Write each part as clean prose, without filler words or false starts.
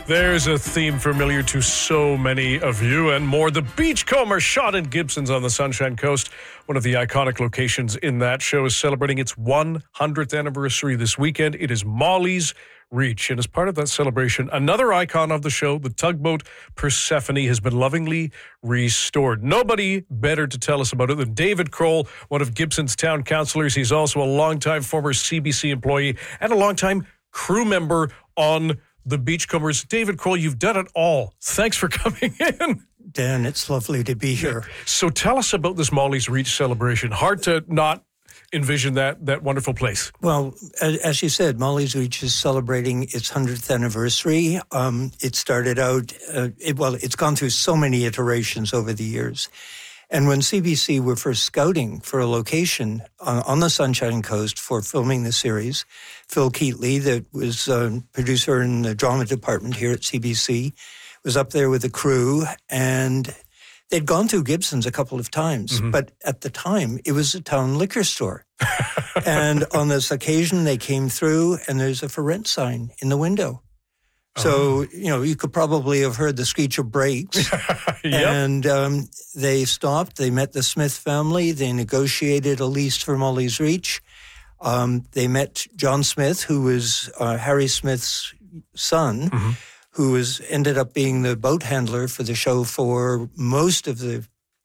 There's a theme familiar to so many of you and more. The Beachcomber shot in Gibsons on the Sunshine Coast. One of the iconic locations in that show is celebrating its 100th anniversary this weekend. It is Molly's Reach. And as part of that celebration, another icon of the show, the tugboat Persephone, has been lovingly restored. Nobody better to tell us about it than David Kroll, one of Gibson's town councillors. He's also a longtime former CBC employee and a longtime crew member on the Beachcombers. David Kroll, you've done it all. Thanks for coming in. Dan, it's lovely to be here. So tell us about this Molly's Reach celebration. Hard to not envision that wonderful place. Well, as you said, Molly's Reach is celebrating its 100th anniversary. It started out, it's gone through so many iterations over the years. And when CBC were first scouting for a location on the Sunshine Coast for filming the series, Phil Keatley, that was a producer in the drama department here at CBC, was up there with the crew, and they'd gone through Gibson's a couple of times, but at the time, it was a town liquor store. And on this occasion, they came through, and there's a for rent sign in the window. So, you could probably have heard the screech of brakes. Yep. And they stopped. They met the Smith family. They negotiated a lease for Molly's Reach. They met John Smith, who was Harry Smith's son, who ended up being the boat handler for the show for most of the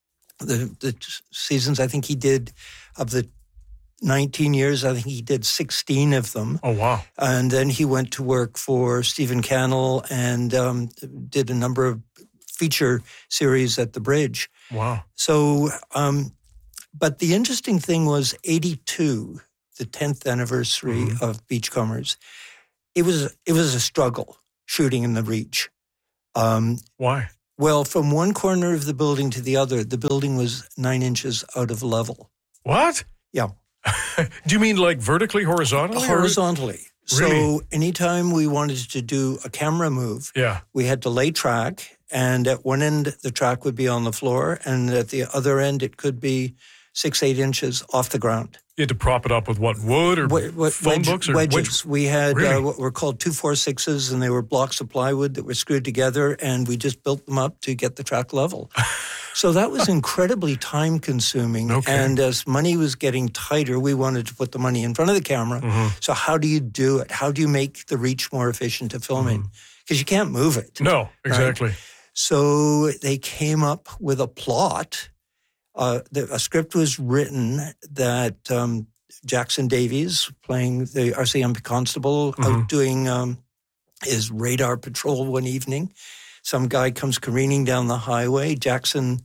seasons. I think he did, of the 19 years, I think he did 16 of them. Oh, wow. And then he went to work for Stephen Cannell and did a number of feature series at the Bridge. Wow. So, but the interesting thing was 82, the 10th anniversary of Beachcombers. It was a struggle shooting in the Reach. Why? Well, from one corner of the building to the other, the building was 9 inches out of level. What? Yeah. Do you mean like vertically, horizontally? Horizontally. Really? So anytime we wanted to do a camera move, we had to lay track, and at one end the track would be on the floor, and at the other end it could be 6-8 inches off the ground. You had to prop it up with what, wood or phone books? Or wedges. We had Really? what were called 2-4-6s, and they were blocks of plywood that were screwed together, and we just built them up to get the track level. So that was incredibly time-consuming, and as money was getting tighter, we wanted to put the money in front of the camera. So how do you do it? How do you make the Reach more efficient to filming? Because you can't move it. No, exactly. Right? So they came up with a plot. A script was written that Jackson Davies, playing the RCMP constable, out doing his radar patrol one evening. Some guy comes careening down the highway. Jackson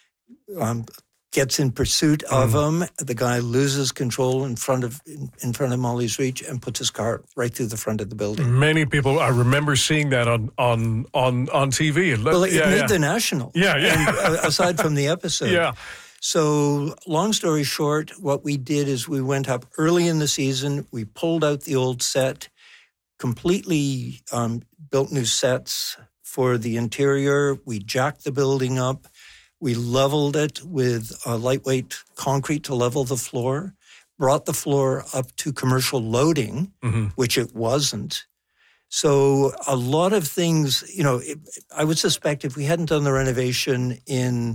gets in pursuit of him. The guy loses control in front of Molly's Reach and puts his car right through the front of the building. Many people, I remember seeing that on TV. Well, it made the National. Yeah. And, aside from the episode. Yeah. So, long story short, what we did is we went up early in the season. We pulled out the old set, completely built new sets for the interior. We jacked the building up. We leveled it with lightweight concrete to level the floor, brought the floor up to commercial loading, which it wasn't. So a lot of things, I would suspect if we hadn't done the renovation in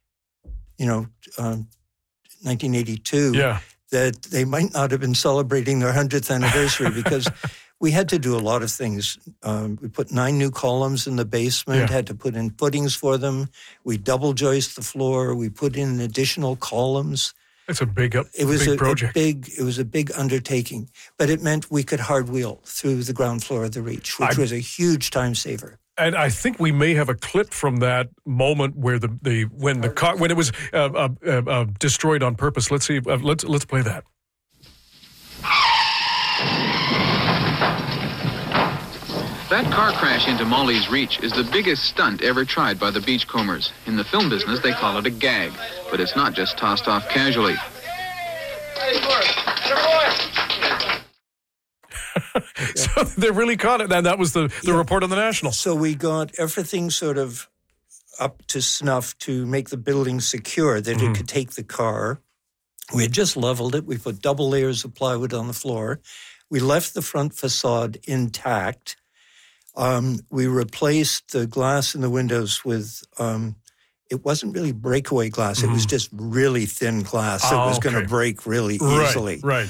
1982, that they might not have been celebrating their 100th anniversary because we had to do a lot of things. We put 9 new columns in the basement, had to put in footings for them. We double joist the floor. We put in additional columns. It's a big project. It was a big undertaking, but it meant we could hard wheel through the ground floor of the Reach, which was a huge time saver. And I think we may have a clip from that moment where when it was destroyed on purpose. Let's see. Let's play that. That car crash into Molly's Reach is the biggest stunt ever tried by the Beachcombers. In the film business, they call it a gag, but it's not just tossed off casually. So they really caught it, and that was the report on the National. So we got everything sort of up to snuff to make the building secure, that it could take the car. We had just leveled it. We put double layers of plywood on the floor. We left the front facade intact. We replaced the glass in the windows with, it wasn't really breakaway glass. It was just really thin glass that was going to break really easily. Right.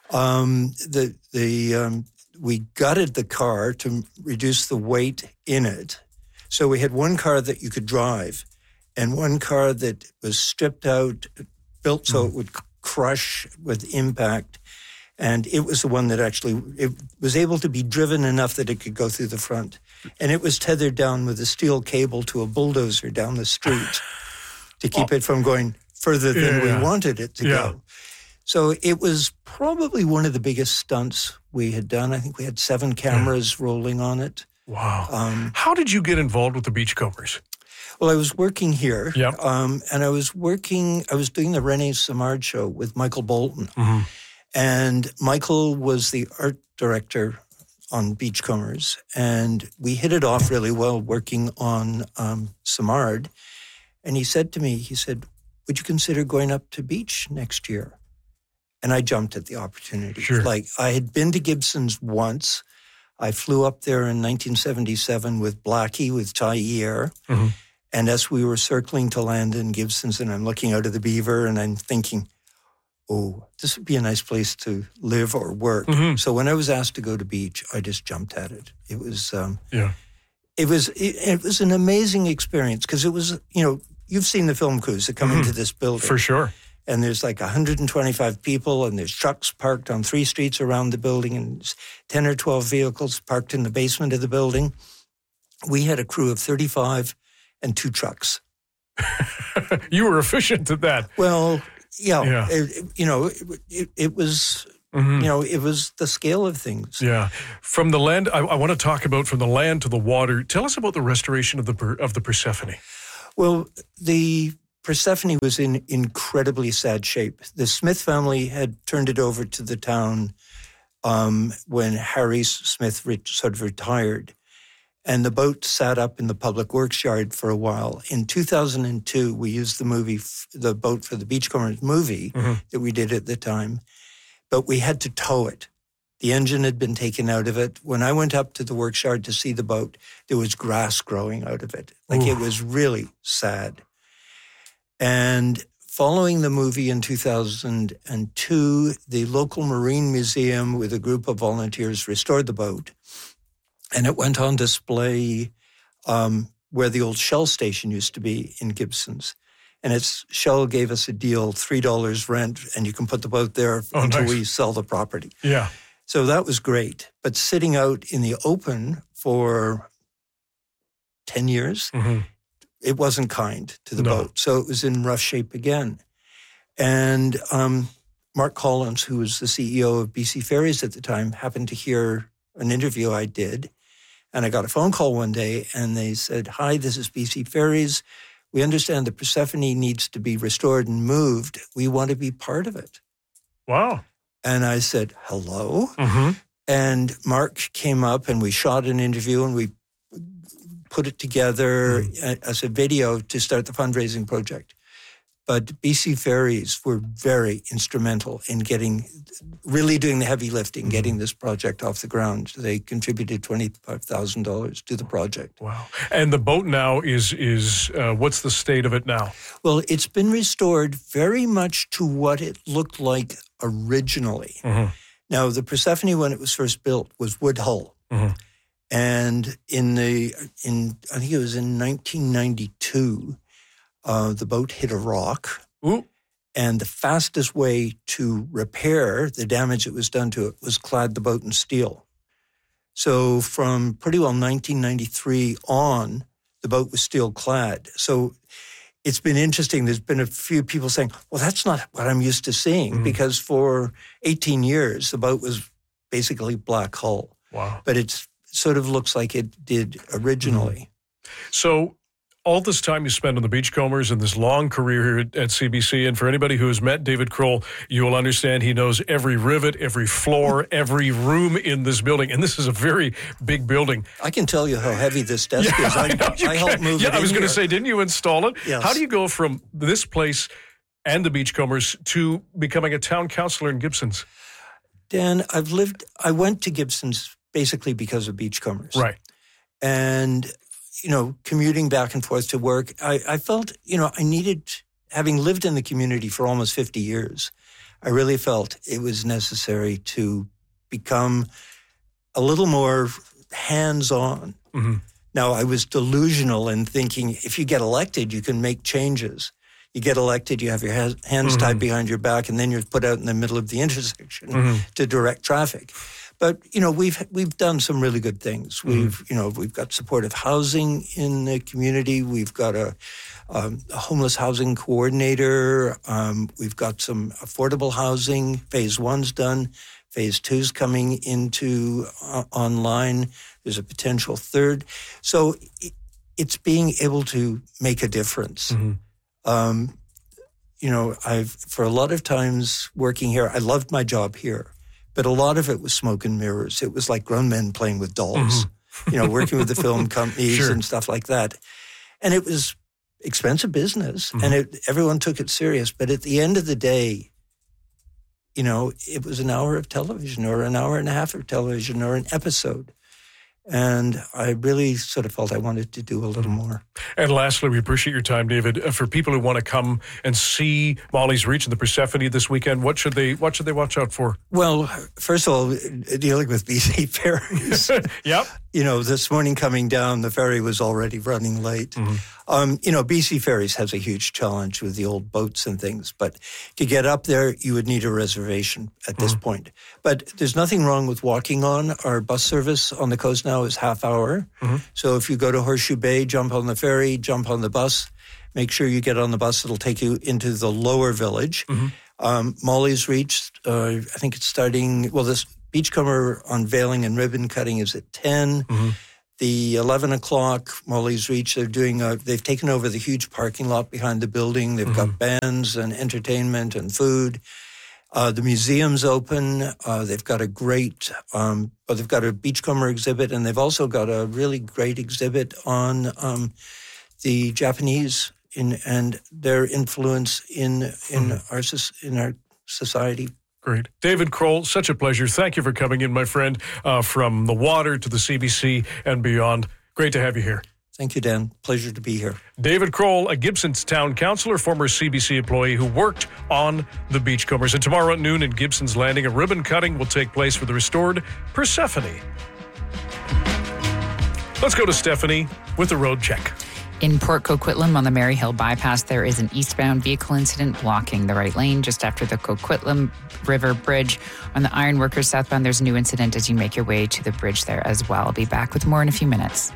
We gutted the car to reduce the weight in it. So we had one car that you could drive and one car that was stripped out, built so it would crush with impact. And it was the one that it was able to be driven enough that it could go through the front. And it was tethered down with a steel cable to a bulldozer down the street to keep it from going further than we wanted it to go. So it was probably one of the biggest stunts we had done. I think we had 7 cameras rolling on it. Wow. How did you get involved with the Beachcombers? Well, I was working here, Yep. and I was doing the Rene Simard show with Michael Bolton. Mm-hmm. And Michael was the art director on Beachcombers, and we hit it off really well working on Simard. And he said to me, would you consider going up to Beach next year? And I jumped at the opportunity. Sure. Like, I had been to Gibson's once. I flew up there in 1977 with Blackie, with Ty Ear. Mm-hmm. And as we were circling to land in Gibson's, and I'm looking out of the Beaver, and I'm thinking, oh, this would be a nice place to live or work. Mm-hmm. So when I was asked to go to Beach, I just jumped at it. It was, it was an amazing experience because it was, you've seen the film crews that come into this building. For sure. And there's like 125 people, and there's trucks parked on 3 streets around the building, and there's 10 or 12 vehicles parked in the basement of the building. We had a crew of 35 and 2 trucks. You were efficient at that. Well, it was, it was the scale of things. Yeah. From the land, I want to talk about from the land to the water. Tell us about the restoration of the Persephone. Well, the Persephone was in incredibly sad shape. The Smith family had turned it over to the town when Harry Smith sort of retired. And the boat sat up in the public works yard for a while. In 2002, we used the boat for the Beachcombers movie that we did at the time, but we had to tow it. The engine had been taken out of it. When I went up to the works yard to see the boat, there was grass growing out of it. It was really sad. And following the movie in 2002, the local Marine Museum with a group of volunteers restored the boat. And it went on display where the old Shell station used to be in Gibson's. And Shell gave us a deal, $3 rent, and you can put the boat there until we sell the property. Yeah. So that was great. But sitting out in the open for 10 years, it wasn't kind to the boat. So it was in rough shape again. And Mark Collins, who was the CEO of BC Ferries at the time, happened to hear an interview I did. And I got a phone call one day, and they said, "Hi, this is BC Ferries. We understand the Persephone needs to be restored and moved. We want to be part of it." Wow. And I said, "Hello?" And Mark came up, and we shot an interview, and we put it together as a video to start the fundraising project. But BC Ferries were very instrumental in really doing the heavy lifting, getting this project off the ground. They contributed $25,000 to the project. Wow. And the boat now is what's the state of it now? Well, it's been restored very much to what it looked like originally. Now, the Persephone, when it was first built, was wood hull. And I think it was in 1992, the boat hit a rock. Ooh. And the fastest way to repair the damage that was done to it was clad the boat in steel. So from pretty well 1993 on, the boat was steel clad. So it's been interesting. There's been a few people saying, well, that's not what I'm used to seeing, because for 18 years, the boat was basically black hull. Wow. But it sort of looks like it did originally. So all this time you spent on the Beachcombers and this long career here at CBC, and for anybody who has met David Kroll, you will understand he knows every rivet, every floor, every room in this building. And this is a very big building. I can tell you how heavy this desk is. I helped move it in. I was going to say, didn't you install it? Yes. How do you go from this place and the Beachcombers to becoming a town councillor in Gibson's? Dan, I went to Gibson's basically because of Beachcombers. Right. And, commuting back and forth to work, I felt, I needed, having lived in the community for almost 50 years, I really felt it was necessary to become a little more hands-on. Mm-hmm. Now, I was delusional in thinking if you get elected, you can make changes. You get elected, you have your hands mm-hmm. tied behind your back, and then you're put out in the middle of the intersection mm-hmm. to direct traffic. But, we've done some really good things. Mm-hmm. We've got supportive housing in the community. We've got a homeless housing coordinator. We've got some affordable housing. Phase 1's done. Phase 2's coming into online. There's a potential third. So it's being able to make a difference. Mm-hmm. I've, for a lot of times working here, I loved my job here. But a lot of it was smoke and mirrors. It was like grown men playing with dolls, mm-hmm. Working with the film companies sure. and stuff like that. And it was expensive business, mm-hmm. and everyone took it serious. But at the end of the day, it was an hour of television or an hour and a half of television or an episode. And I really sort of felt I wanted to do a little more. And lastly, we appreciate your time, David. For people who want to come and see Molly's Reach and the Persephone this weekend, what should they watch out for? Well, first of all, dealing with BC ferries. Yep. This morning coming down, the ferry was already running late. Mm-hmm. BC Ferries has a huge challenge with the old boats and things. But to get up there, you would need a reservation at this point. But there's nothing wrong with walking on. Our bus service on the coast now is half hour. Mm-hmm. So if you go to Horseshoe Bay, jump on the ferry, jump on the bus, make sure you get on the bus. It'll take you into the lower village. Mm-hmm. Molly's Reach, I think it's starting, this Beachcomber unveiling and ribbon cutting is at 10. Mm-hmm. The 11 o'clock, Molly's Reach, they've taken over the huge parking lot behind the building. They've mm-hmm. got bands and entertainment and food. The museum's open. They've got a great, they've got a Beachcomber exhibit, and they've also got a really great exhibit on the Japanese and their influence in mm-hmm. our society. Great. David Kroll, such a pleasure. Thank you for coming in, my friend, from the water to the CBC and beyond. Great to have you here. Thank you, Dan. Pleasure to be here. David Kroll, a Gibson's town councillor, former CBC employee who worked on the Beachcombers. And tomorrow at noon in Gibson's Landing, a ribbon cutting will take place for the restored Persephone. Let's go to Stephanie with the road check. In Port Coquitlam on the Maryhill bypass, there is an eastbound vehicle incident blocking the right lane just after the Coquitlam River Bridge. On the Ironworkers southbound, there's a new incident as you make your way to the bridge there as well. I'll be back with more in a few minutes.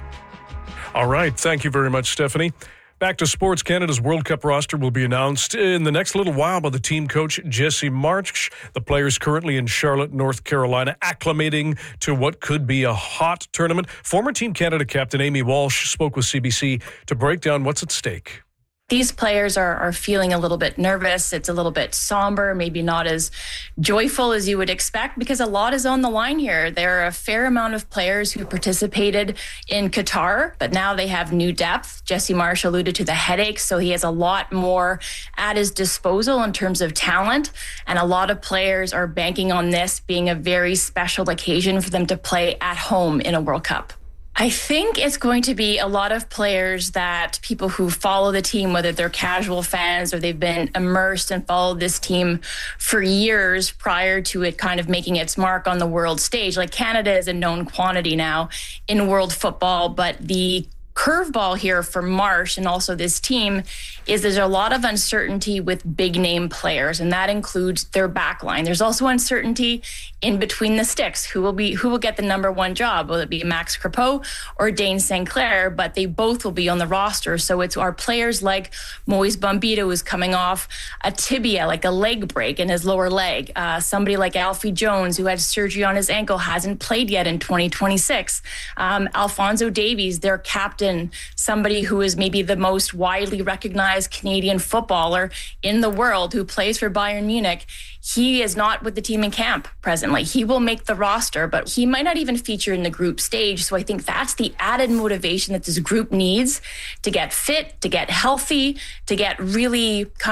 All right. Thank you very much, Stephanie. Back to sports. Canada's World Cup roster will be announced in the next little while by the team coach, Jesse Marsch. The players currently in Charlotte, North Carolina, acclimating to what could be a hot tournament. Former Team Canada captain Amy Walsh spoke with CBC to break down what's at stake. These players are feeling a little bit nervous. It's a little bit somber, maybe not as joyful as you would expect because a lot is on the line here. There are a fair amount of players who participated in Qatar, but now they have new depth. Jesse Marsch alluded to the headaches, so he has a lot more at his disposal in terms of talent, and a lot of players are banking on this being a very special occasion for them to play at home in a World Cup. I think it's going to be a lot of players that people who follow the team, whether they're casual fans or they've been immersed and followed this team for years prior to it kind of making its mark on the world stage. Like Canada is a known quantity now in world football, but the curveball here for Marsch and also this team is there's a lot of uncertainty with big name players, and that includes their back line. There's also uncertainty in between the sticks. Who will get the number one job? Will it be Max Crepeau or Dane St. Clair? But they both will be on the roster. So it's our players like Moise Bombito, who's coming off a tibia, like a leg break in his lower leg. Somebody like Alfie Jones, who had surgery on his ankle, hasn't played yet in 2026. Alphonso Davies, their captain, somebody who is maybe the most widely recognized Canadian footballer in the world, who plays for Bayern Munich. He is not with the team in camp presently. He will make the roster, but he might not even feature in the group stage. So I think that's the added motivation that this group needs to get fit, to get healthy, to get really kind of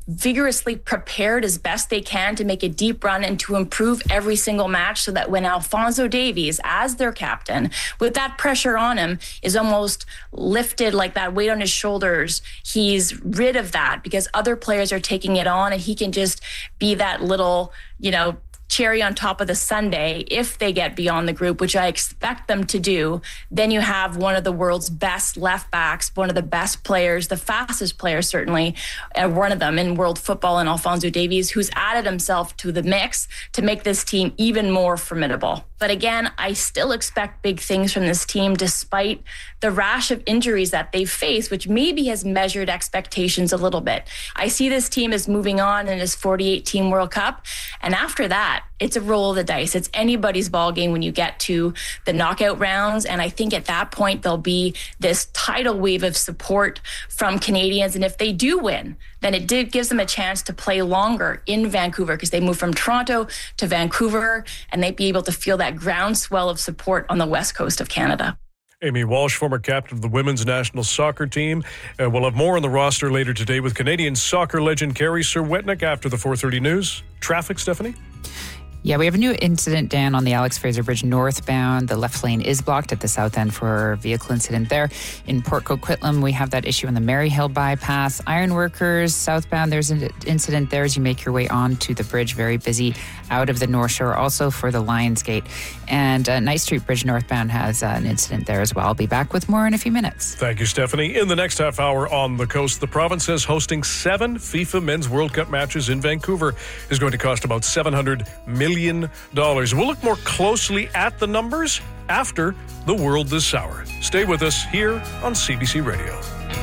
vigorously prepared as best they can to make a deep run and to improve every single match, so that when Alphonso Davies, as their captain, with that pressure on him, is almost lifted, like that weight on his shoulders, he's rid of that because other players are taking it on, and he can just be that little, cherry on top of the sundae if they get beyond the group, which I expect them to do. Then you have one of the world's best left backs, one of the best players, the fastest player certainly, one of them in world football, in Alphonso Davies, who's added himself to the mix to make this team even more formidable. But again, I still expect big things from this team, despite the rash of injuries that they've faced, which maybe has measured expectations a little bit. I see this team as moving on in this 48-team World Cup. And after that, it's a roll of the dice. It's anybody's ball game when you get to the knockout rounds. And I think at that point, there'll be this tidal wave of support from Canadians. And if they do win, then it gives them a chance to play longer in Vancouver, because they move from Toronto to Vancouver, and they'd be able to feel that groundswell of support on the west coast of Canada. Amy Walsh, former captain of the women's national soccer team. We'll have more on the roster later today with Canadian soccer legend Carrie Sir-Wetnick after the 4:30 news. Traffic, Stephanie? Yeah, we have a new incident, Dan, on the Alex Fraser Bridge northbound. The left lane is blocked at the south end for a vehicle incident there. In Port Coquitlam, we have that issue on the Maryhill bypass. Ironworkers southbound, there's an incident there as you make your way onto the bridge. Very busy out of the North Shore, also for the Lions Gate. And Knight Street Bridge northbound has an incident there as well. I'll be back with more in a few minutes. Thank you, Stephanie. In the next half hour on the coast, the province is hosting 7 FIFA Men's World Cup matches in Vancouver. Is going to cost about $700 million. We'll look more closely at the numbers after the world this hour. Stay with us here on CBC Radio.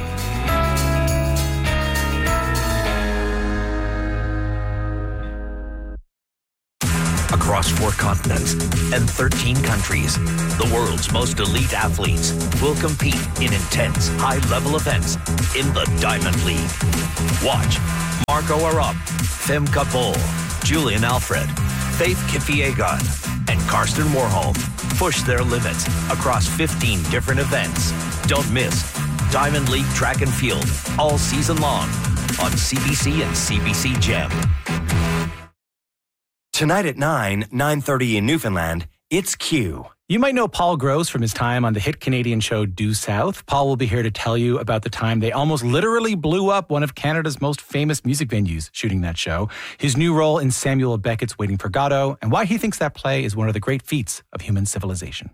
Across 4 continents and 13 countries, the world's most elite athletes will compete in intense, high-level events in the Diamond League. Watch Marco Arop, Femke Bol, Julian Alfred, Faith Kipyegon, and Karsten Warholm push their limits across 15 different events. Don't miss Diamond League Track and Field all season long on CBC and CBC Gem. Tonight at 9:30 in Newfoundland, it's Q. You might know Paul Gross from his time on the hit Canadian show Due South. Paul will be here to tell you about the time they almost literally blew up one of Canada's most famous music venues shooting that show, his new role in Samuel Beckett's Waiting for Godot, and why he thinks that play is one of the great feats of human civilization.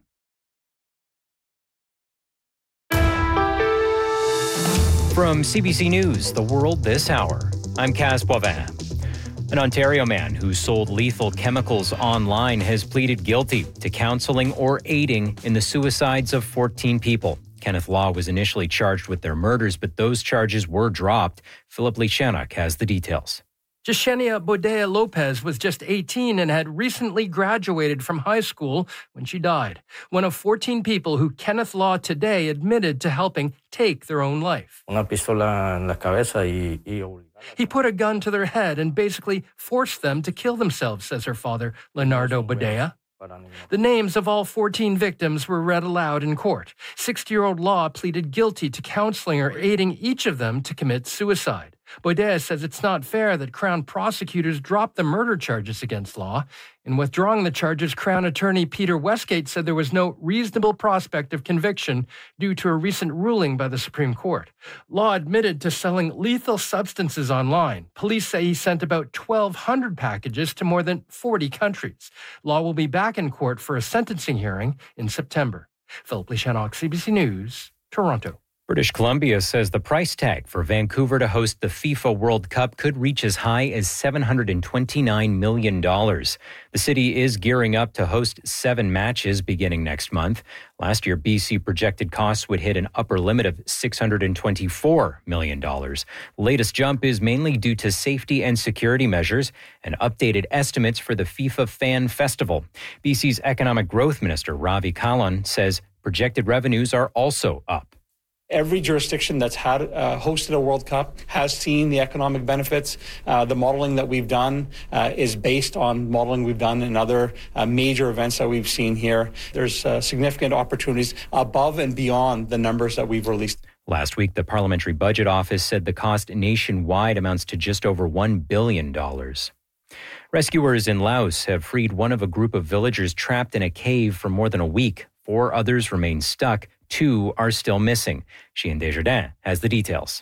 From CBC News, The World This Hour, I'm Kaz Boivin. An Ontario man who sold lethal chemicals online has pleaded guilty to counseling or aiding in the suicides of 14 people. Kenneth Law was initially charged with their murders, but those charges were dropped. Philip Lechanak has the details. Yeshenia Bodea Lopez was just 18 and had recently graduated from high school when she died. One of 14 people who Kenneth Law today admitted to helping take their own life. He put a gun to their head and basically forced them to kill themselves, says her father, Leonardo Bodea. The names of all 14 victims were read aloud in court. 60-year-old Law pleaded guilty to counseling or aiding each of them to commit suicide. Bodea says it's not fair that Crown prosecutors dropped the murder charges against Law. In withdrawing the charges, Crown attorney Peter Westgate said there was no reasonable prospect of conviction due to a recent ruling by the Supreme Court. Law admitted to selling lethal substances online. Police say he sent about 1,200 packages to more than 40 countries. Law will be back in court for a sentencing hearing in September. Philip Lechanak, CBC News, Toronto. British Columbia says the price tag for Vancouver to host the FIFA World Cup could reach as high as $729 million. The city is gearing up to host 7 matches beginning next month. Last year, BC projected costs would hit an upper limit of $624 million. The latest jump is mainly due to safety and security measures and updated estimates for the FIFA Fan Festival. BC's Economic Growth Minister Ravi Kahlon says projected revenues are also up. Every jurisdiction that's had hosted a World Cup has seen the economic benefits. The modeling that we've done is based on modeling we've done in other major events that we've seen here. There's significant opportunities above and beyond the numbers that we've released. Last week, the Parliamentary Budget Office said the cost nationwide amounts to just over $1 billion. Rescuers in Laos have freed one of a group of villagers trapped in a cave for more than a week. 4 others remain stuck. 2 are still missing. Chien Desjardins has the details.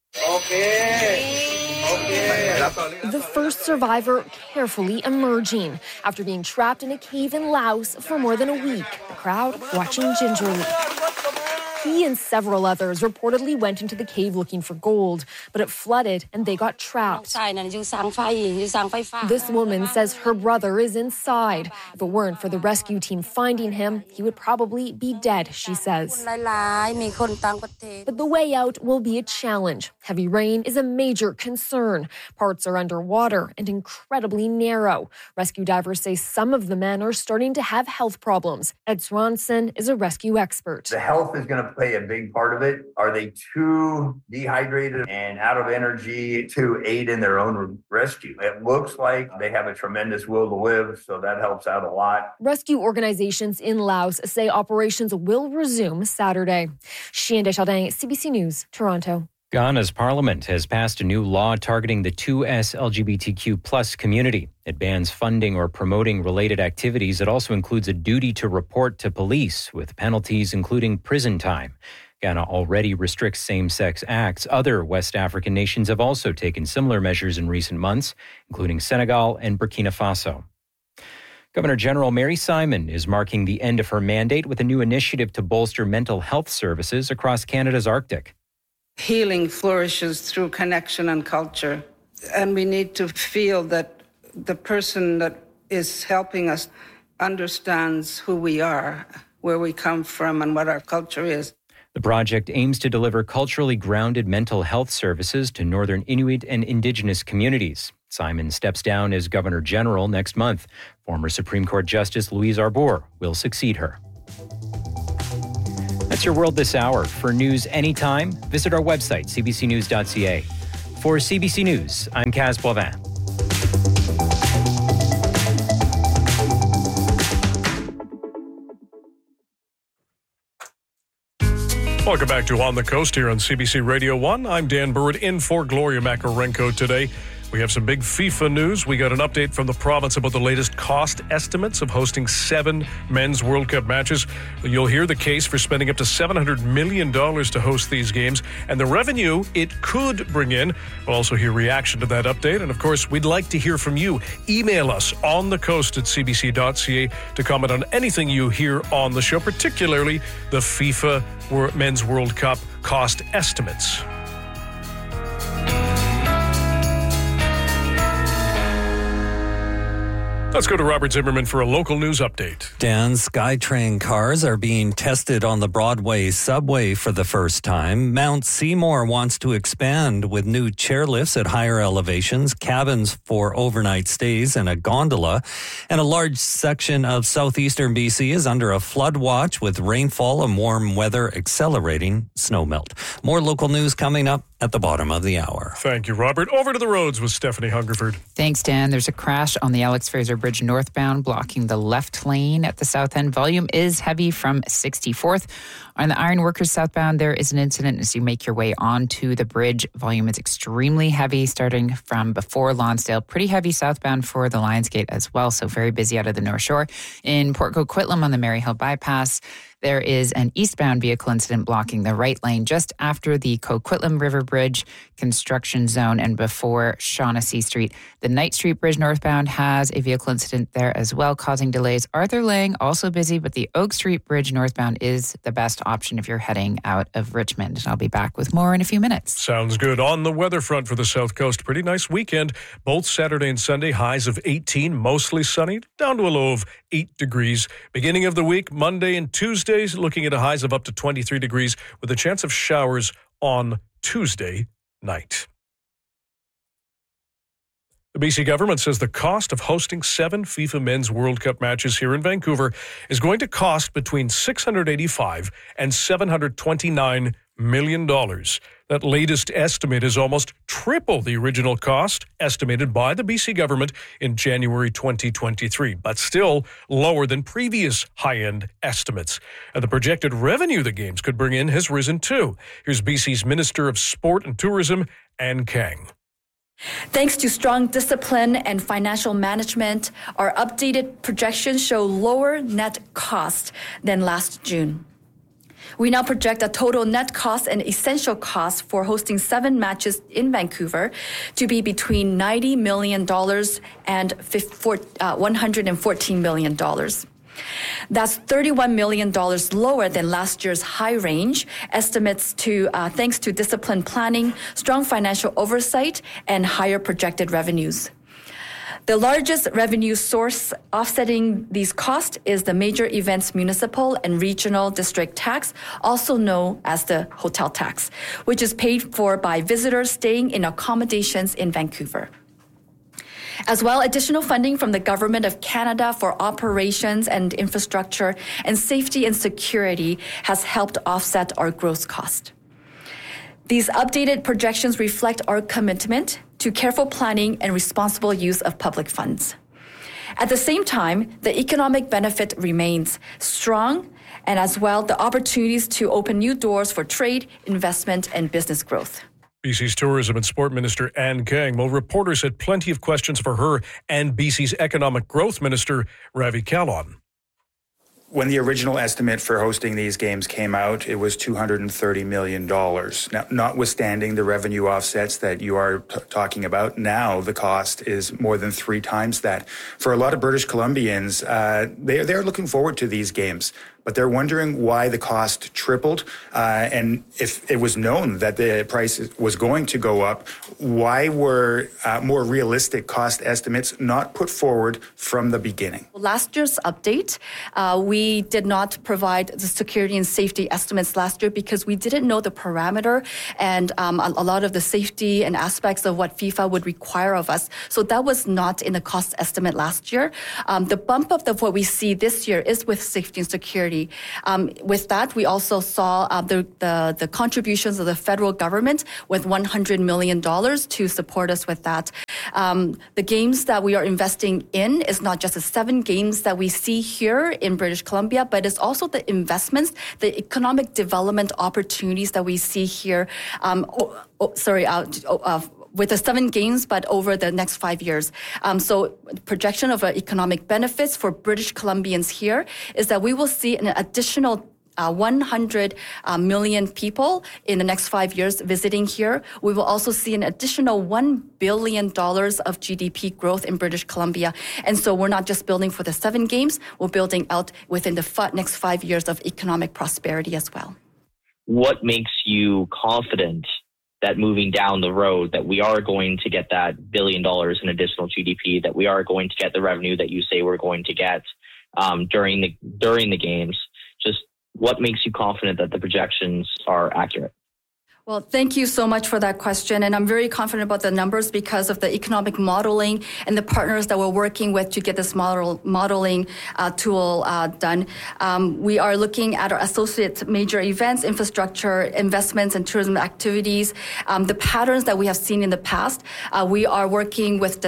The first survivor carefully emerging after being trapped in a cave in Laos for more than a week. The crowd watching gingerly. He and several others reportedly went into the cave looking for gold, but it flooded and they got trapped. This woman says her brother is inside. If it weren't for the rescue team finding him, he would probably be dead, she says. But the way out will be a challenge. Heavy rain is a major concern. Parts are underwater and incredibly narrow. Rescue divers say some of the men are starting to have health problems. Ed Swanson is a rescue expert. The health is going to play a big part of it. Are they too dehydrated and out of energy to aid in their own rescue? It looks like they have a tremendous will to live, so that helps out a lot. Rescue organizations in Laos say operations will resume Saturday. Chien Desjardins, CBC News, Toronto. Ghana's parliament has passed a new law targeting the 2S LGBTQ+ community. It bans funding or promoting related activities. It also includes a duty to report to police, with penalties including prison time. Ghana already restricts same-sex acts. Other West African nations have also taken similar measures in recent months, including Senegal and Burkina Faso. Governor General Mary Simon is marking the end of her mandate with a new initiative to bolster mental health services across Canada's Arctic. Healing flourishes through connection and culture, and we need to feel that the person that is helping us understands who we are, where we come from, and what our culture is. The project aims to deliver culturally grounded mental health services to Northern Inuit and Indigenous communities. Simon steps down as Governor General next month. Former Supreme Court Justice Louise Arbour will succeed her. That's your world this hour. For news anytime, visit our website, cbcnews.ca. For CBC News, I'm Kaz Boivin. Welcome back to On the Coast here on CBC Radio 1. I'm Dan Burwood in for Gloria Makarenko today. We have some big FIFA news. We got an update from the province about the latest cost estimates of hosting 7 men's World Cup matches. You'll hear the case for spending up to $700 million to host these games and the revenue it could bring in. We'll also hear reaction to that update. And of course, we'd like to hear from you. Email us onthecoast@cbc.ca to comment on anything you hear on the show, particularly the FIFA Men's World Cup cost estimates. Let's go to Robert Zimmerman for a local news update. Dan, SkyTrain cars are being tested on the Broadway subway for the first time. Mount Seymour wants to expand with new chairlifts at higher elevations, cabins for overnight stays, and a gondola. And a large section of southeastern BC is under a flood watch with rainfall and warm weather accelerating snowmelt. More local news coming up at the bottom of the hour. Thank you, Robert. Over to the roads with Stephanie Hungerford. Thanks, Dan. There's a crash on the Alex Fraser Bridge northbound, blocking the left lane at the south end. Volume is heavy from 64th. On the Ironworkers southbound, there is an incident as you make your way onto the bridge. Volume is extremely heavy, starting from before Lonsdale. Pretty heavy southbound for the Lionsgate as well, so very busy out of the North Shore. In Port Coquitlam on the Maryhill bypass, there is an eastbound vehicle incident blocking the right lane just after the Coquitlam River Bridge construction zone and before Shaughnessy Street. The Knight Street Bridge northbound has a vehicle incident there as well, causing delays. Arthur Lang also busy, but the Oak Street Bridge northbound is the best option if you're heading out of Richmond. I'll be back with more in a few minutes. Sounds good. On the weather front for the South Coast, pretty nice weekend. Both Saturday and Sunday, highs of 18, mostly sunny, down to a low of 8 degrees. Beginning of the week, Monday and Tuesdays, looking at a highs of up to 23 degrees with a chance of showers on Tuesday night. The BC government says the cost of hosting 7 FIFA Men's World Cup matches here in Vancouver is going to cost between $685 and $729 million. That latest estimate is almost triple the original cost estimated by the BC government in January 2023, but still lower than previous high-end estimates. And the projected revenue the Games could bring in has risen too. Here's BC's Minister of Sport and Tourism, Ann Kang. Thanks to strong discipline and financial management, our updated projections show lower net cost than last June. We now project a total net cost and essential cost for hosting 7 matches in Vancouver to be between $90 million and $114 million. That's $31 million lower than last year's high range estimates thanks to disciplined planning, strong financial oversight, and higher projected revenues. The largest revenue source offsetting these costs is the Major Events Municipal and Regional District Tax, also known as the hotel tax, which is paid for by visitors staying in accommodations in Vancouver. As well, additional funding from the Government of Canada for operations and infrastructure and safety and security has helped offset our growth cost. These updated projections reflect our commitment to careful planning and responsible use of public funds. At the same time, the economic benefit remains strong, and as well, the opportunities to open new doors for trade, investment, and business growth. BC's Tourism and Sport Minister Ann Kang. Well, reporters had plenty of questions for her and BC's Economic Growth Minister Ravi Kahlon. When the original estimate for hosting these games came out, it was $230 million. Now, notwithstanding the revenue offsets that you are talking about, now the cost is more than 3 times that. For a lot of British Columbians, they're looking forward to these games, but they're wondering why the cost tripled. And if it was known that the price was going to go up, why were more realistic cost estimates not put forward from the beginning? Last year's update, we did not provide the security and safety estimates last year because we didn't know the parameter and a lot of the safety and aspects of what FIFA would require of us. So that was not in the cost estimate last year. The bump up of what we see this year is with safety and security. With that, we also saw the contributions of the federal government with $100 million to support us with that. The games that we are investing in is not just the 7 games that we see here in British Columbia, but it's also the investments, the economic development opportunities that we see here. With the 7 games, but over the next 5 years. So projection of economic benefits for British Columbians here is that we will see an additional 100 million people in the next 5 years visiting here. We will also see an additional $1 billion of GDP growth in British Columbia. And so we're not just building for the 7 games, we're building out within the next 5 years of economic prosperity as well. What makes you confident that moving down the road that we are going to get that $1 billion in additional GDP, that we are going to get the revenue that you say we're going to get during the games? Just what makes you confident that the projections are accurate? Well, thank you so much for that question. And I'm very confident about the numbers because of the economic modeling and the partners that we're working with to get this modeling tool done. We are looking at our associate major events, infrastructure, investments, and tourism activities. The patterns that we have seen in the past, we are working with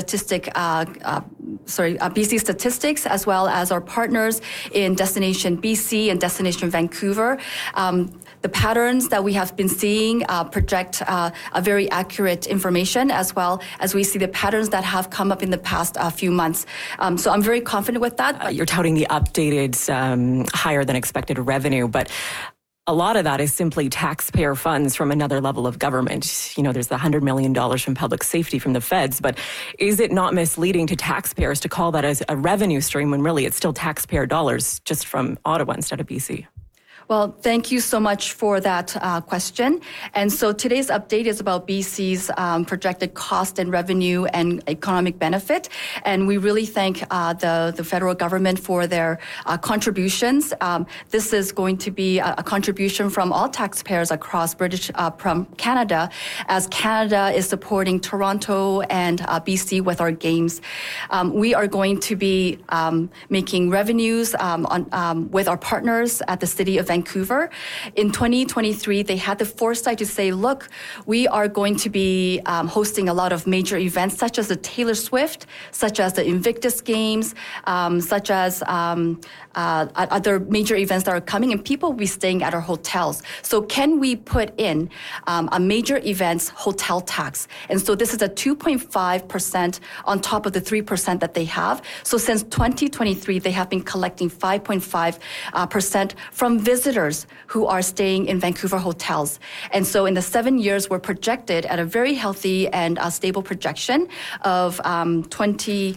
BC Statistics, as well as our partners in Destination BC and Destination Vancouver. The patterns that we have been seeing project a very accurate information, as well as we see the patterns that have come up in the past few months. So I'm very confident with that. You're touting the updated higher than expected revenue, but a lot of that is simply taxpayer funds from another level of government. You know, there's the $100 million from public safety from the feds, but is it not misleading to taxpayers to call that as a revenue stream when really it's still taxpayer dollars just from Ottawa instead of BC? Well, thank you so much for that question. And so today's update is about BC's projected cost and revenue and economic benefit. And we really thank the federal government for their contributions. This is going to be a contribution from all taxpayers across from Canada, as Canada is supporting Toronto and BC with our games. We are going to be making revenues with our partners at the City of Vancouver. In 2023, they had the foresight to say, look, we are going to be hosting a lot of major events, such as the Taylor Swift, such as the Invictus Games, such as other major events that are coming, and people will be staying at our hotels. So can we put in a major events hotel tax? And so this is a 2.5% on top of the 3% that they have. So since 2023, they have been collecting 5.5% from visitors who are staying in Vancouver hotels. And so in the 7 years, we're projected at a very healthy and stable projection of $250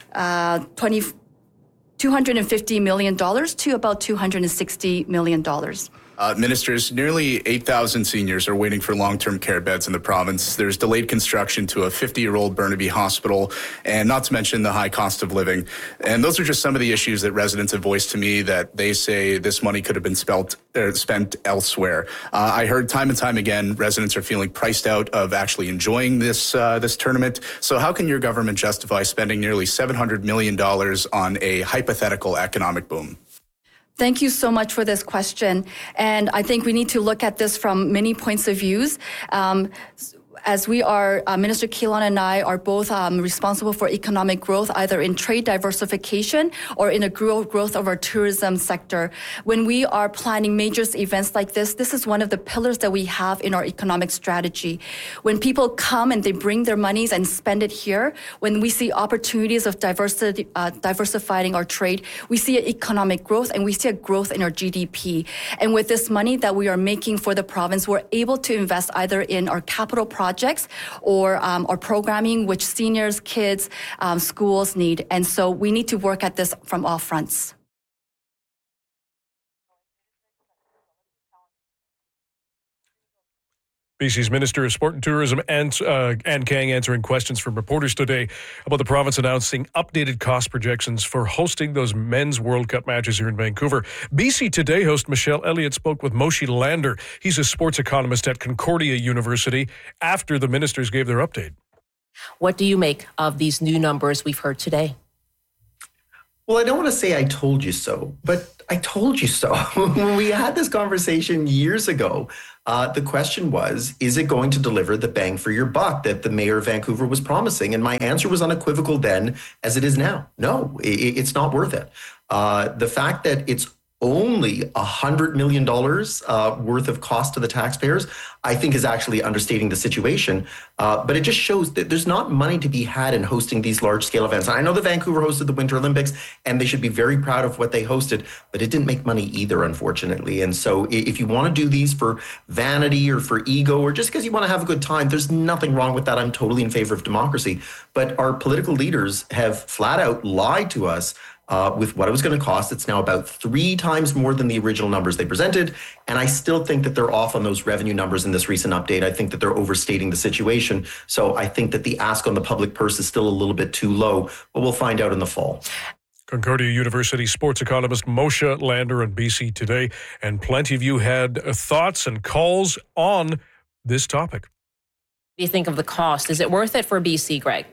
million to about $260 million. Ministers, nearly 8,000 seniors are waiting for long-term care beds in the province. There's delayed construction to a 50-year-old Burnaby hospital, and not to mention the high cost of living. And those are just some of the issues that residents have voiced to me that they say this money could have been spent elsewhere. I heard time and time again, residents are feeling priced out of actually enjoying this tournament. So how can your government justify spending nearly $700 million on a hypothetical economic boom? Thank you so much for this question. And I think we need to look at this from many points of views. As we are, Minister Kahlon and I are both responsible for economic growth, either in trade diversification or in the growth of our tourism sector. When we are planning major events like this is one of the pillars that we have in our economic strategy. When people come and they bring their monies and spend it here, when we see opportunities of diversifying our trade, we see economic growth and we see a growth in our GDP. And with this money that we are making for the province, we're able to invest either in our capital projects or programming which seniors, kids, schools need. And so we need to work at this from all fronts. BC's Minister of Sport and Tourism, Ann Kang, answering questions from reporters today about the province announcing updated cost projections for hosting those men's World Cup matches here in Vancouver. BC Today host Michelle Elliott spoke with Moshe Lander. He's a sports economist at Concordia University after the ministers gave their update. What do you make of these new numbers we've heard today? Well, I don't want to say I told you so, but I told you so. When we had this conversation years ago, the question was, is it going to deliver the bang for your buck that the mayor of Vancouver was promising? And my answer was unequivocal then as it is now. No, it's not worth it. The fact that it's only $100 million worth of cost to the taxpayers, I think is actually understating the situation. But it just shows that there's not money to be had in hosting these large-scale events. And I know that Vancouver hosted the Winter Olympics, and they should be very proud of what they hosted, but it didn't make money either, unfortunately. And so if you want to do these for vanity or for ego or just because you want to have a good time, there's nothing wrong with that. I'm totally in favor of democracy. But our political leaders have flat out lied to us with what it was going to cost. It's now about 3 times more than the original numbers they presented. And I still think that they're off on those revenue numbers in this recent update. I think that they're overstating the situation. So I think that the ask on the public purse is still a little bit too low, but we'll find out in the fall. Concordia University sports economist Moshe Lander on BC Today. And plenty of you had thoughts and calls on this topic. What do you think of the cost? Is it worth it for BC, Greg?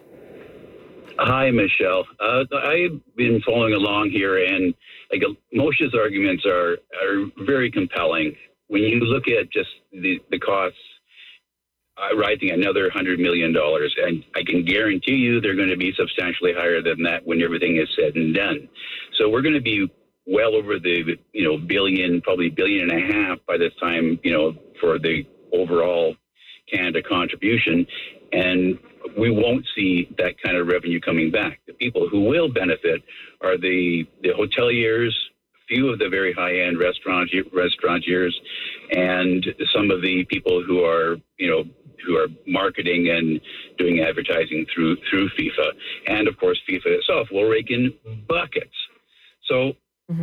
Hi, Michelle. I've been following along here, and Moshe's arguments are very compelling. When you look at just the costs, rising another $100 million, and I can guarantee you they're going to be substantially higher than that when everything is said and done. So we're going to be well over the billion, probably $1.5 billion by this time, for the overall Canada contribution, and we won't see that kind of revenue coming back. The people who will benefit are the hoteliers, a few of the very high-end restaurateurs, and some of the people who are marketing and doing advertising through FIFA. And of course, FIFA itself will rake in buckets. So,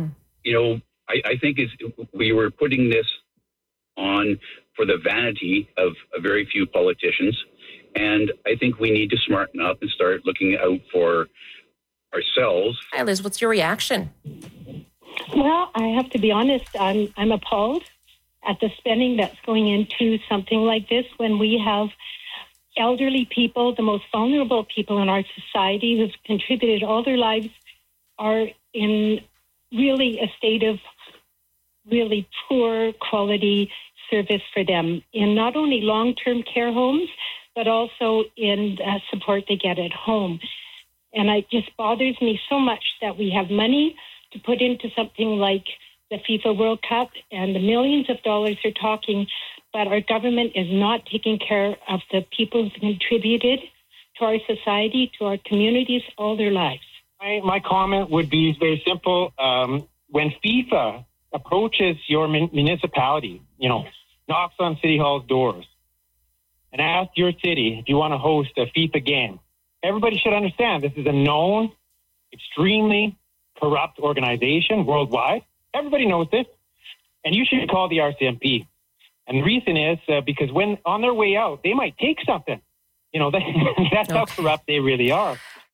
I think we were putting this on for the vanity of a very few politicians. And I think we need to smarten up and start looking out for ourselves. Hi, Liz, what's your reaction? Well, I have to be honest, I'm appalled at the spending that's going into something like this when we have elderly people, the most vulnerable people in our society who've contributed all their lives, are in really a state of really poor quality service for them in not only long-term care homes, but also in support they get at home. And it just bothers me so much that we have money to put into something like the FIFA World Cup and the millions of dollars they're talking, but our government is not taking care of the people who contributed to our society, to our communities all their lives. My comment would be very simple. When FIFA approaches your municipality, knocks on City Hall's doors and asks your city if you want to host a FIFA game, everybody should understand this is a known, extremely corrupt organization worldwide. Everybody knows this. And you should call the RCMP. And the reason is because when on their way out, they might take something. That's how corrupt they really are.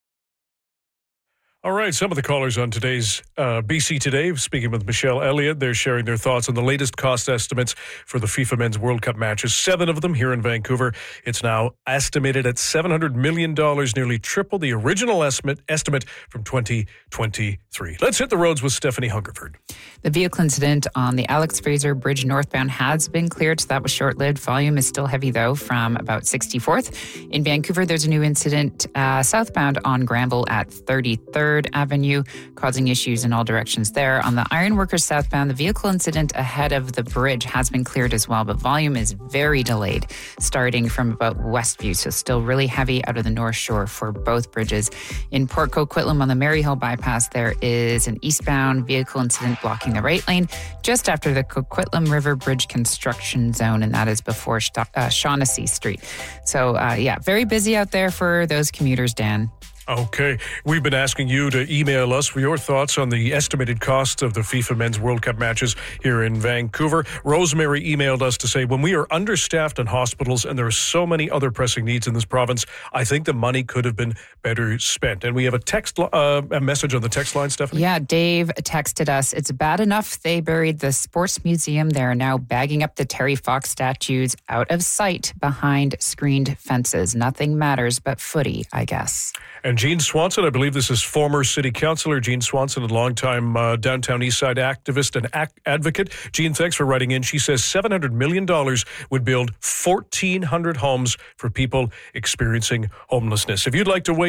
All right, some of the callers on today's BC Today, speaking with Michelle Elliott, they're sharing their thoughts on the latest cost estimates for the FIFA Men's World Cup matches. 7 of them here in Vancouver. It's now estimated at $700 million, nearly triple the original estimate from 2023. Let's hit the roads with Stephanie Hungerford. The vehicle incident on the Alex Fraser Bridge northbound has been cleared, so that was short-lived. Volume is still heavy, though, from about 64th. In Vancouver, there's a new incident southbound on Granville at 33rd Avenue, causing issues in all directions there. On the Ironworkers southbound, the vehicle incident ahead of the bridge has been cleared as well, but volume is very delayed, starting from about Westview, so still really heavy out of the North Shore for both bridges. In Port Coquitlam on the Maryhill bypass, there is an eastbound vehicle incident blocking the right lane just after the Coquitlam River Bridge construction zone, and that is before Shaughnessy Street. So, very busy out there for those commuters, Dan. Okay. We've been asking you to email us for your thoughts on the estimated cost of the FIFA Men's World Cup matches here in Vancouver. Rosemary emailed us to say, when we are understaffed in hospitals and there are so many other pressing needs in this province, I think the money could have been better spent. And we have a message on the text line, Stephanie. Yeah, Dave texted us, it's bad enough they buried the sports museum. They're now bagging up the Terry Fox statues out of sight behind screened fences. Nothing matters but footy, I guess. And Jean Swanson, I believe this is former city councillor Jean Swanson, a longtime downtown Eastside activist and advocate. Jean, thanks for writing in. She says $700 million would build 1,400 homes for people experiencing homelessness. If you'd like to weigh